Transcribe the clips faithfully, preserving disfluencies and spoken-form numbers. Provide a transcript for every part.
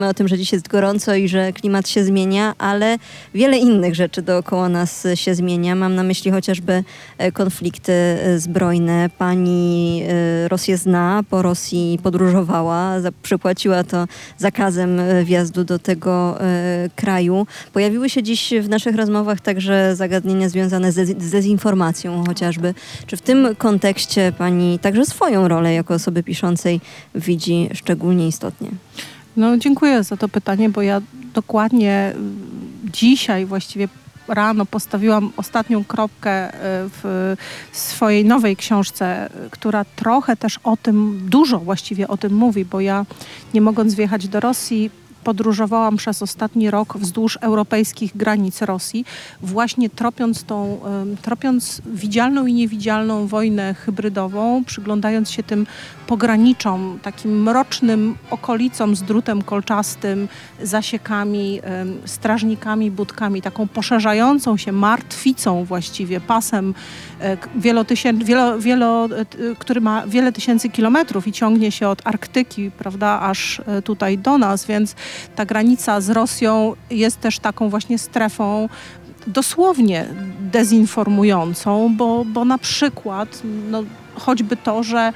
O tym, że dziś jest gorąco i że klimat się zmienia, ale wiele innych rzeczy dookoła nas się zmienia. Mam na myśli chociażby konflikty zbrojne. Pani Rosję zna, po Rosji podróżowała, przypłaciła to zakazem wjazdu do tego kraju. Pojawiły się dziś w naszych rozmowach także zagadnienia związane z dezinformacją chociażby. Czy w tym kontekście pani także swoją rolę jako osoby piszącej widzi szczególnie istotnie? No, dziękuję za to pytanie, bo ja dokładnie dzisiaj właściwie rano postawiłam ostatnią kropkę w swojej nowej książce, która trochę też o tym, dużo właściwie o tym mówi, bo ja nie mogąc wjechać do Rosji, podróżowałam przez ostatni rok wzdłuż europejskich granic Rosji, właśnie tropiąc tą, tropiąc widzialną i niewidzialną wojnę hybrydową, przyglądając się tym pograniczom, takim mrocznym okolicom z drutem kolczastym, zasiekami, strażnikami, budkami, taką poszerzającą się martwicą właściwie, pasem wielotysięc, wielo, wielo, który ma wiele tysięcy kilometrów i ciągnie się od Arktyki, prawda, aż tutaj do nas, więc ta granica z Rosją jest też taką właśnie strefą dosłownie dezinformującą, bo, bo na przykład no, choćby to, że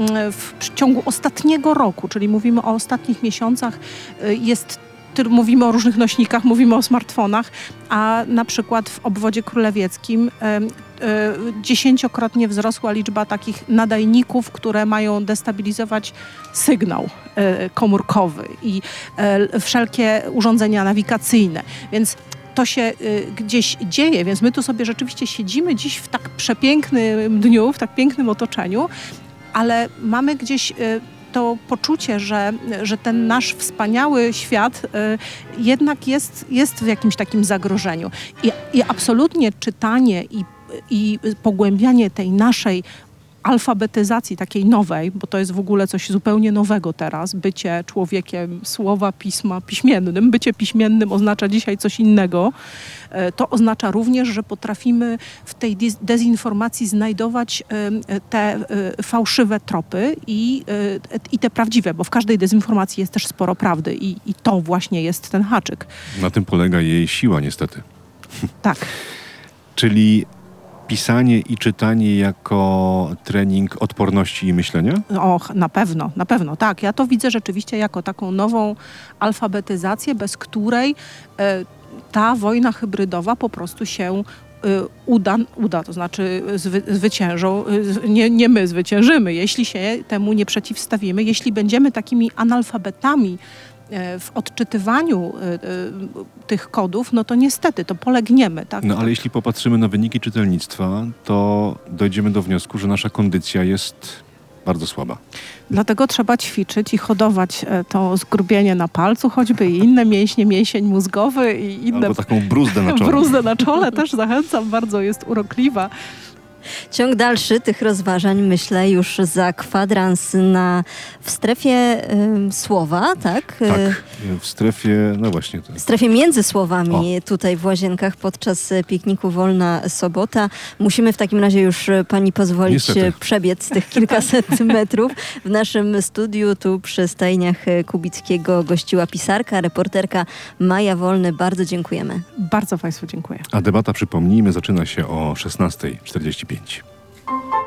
w ciągu ostatniego roku, czyli mówimy o ostatnich miesiącach, jest mówimy o różnych nośnikach, mówimy o smartfonach, a na przykład w obwodzie królewieckim e, e, dziesięciokrotnie wzrosła liczba takich nadajników, które mają destabilizować sygnał e, komórkowy i e, wszelkie urządzenia nawigacyjne. Więc to się y, gdzieś dzieje, więc my tu sobie rzeczywiście siedzimy dziś w tak przepięknym dniu, w tak pięknym otoczeniu, ale mamy gdzieś y, to poczucie, że, że ten nasz wspaniały świat y, jednak jest, jest w jakimś takim zagrożeniu. I, i absolutnie czytanie i, i pogłębianie tej naszej alfabetyzacji takiej nowej, bo to jest w ogóle coś zupełnie nowego teraz, bycie człowiekiem słowa, pisma, piśmiennym. Bycie piśmiennym oznacza dzisiaj coś innego. To oznacza również, że potrafimy w tej dezinformacji znajdować te fałszywe tropy i, i te prawdziwe, bo w każdej dezinformacji jest też sporo prawdy i, i to właśnie jest ten haczyk. Na tym polega jej siła niestety. Tak. Czyli pisanie i czytanie jako trening odporności i myślenia? Och, na pewno, na pewno, tak. Ja to widzę rzeczywiście jako taką nową alfabetyzację, bez której e, ta wojna hybrydowa po prostu się e, uda, uda, to znaczy zwy, zwyciężą, e, nie, nie my zwyciężymy, jeśli się temu nie przeciwstawimy, jeśli będziemy takimi analfabetami w odczytywaniu y, y, tych kodów, no to niestety to polegniemy. Tak? No ale jeśli popatrzymy na wyniki czytelnictwa, to dojdziemy do wniosku, że nasza kondycja jest bardzo słaba. Dlatego trzeba ćwiczyć i hodować to zgrubienie na palcu, choćby i inne mięśnie, mięsień mózgowy i inne... Albo taką bruzdę na czole. Bruzdę na czole też zachęcam, bardzo jest urokliwa. Ciąg dalszy tych rozważań, myślę, już za kwadrans na, w strefie y, słowa, tak? Tak, w strefie, no właśnie. To. W strefie między słowami, o. tutaj w Łazienkach podczas pikniku Wolna Sobota. Musimy w takim razie już pani pozwolić Niestety. przebiec tych kilkaset metrów. W naszym studiu tu przy stajniach Kubickiego gościła pisarka, reporterka Maja Wolny. Bardzo dziękujemy. Bardzo państwu dziękuję. A debata, przypomnijmy, zaczyna się o szesnasta czterdzieści pięć.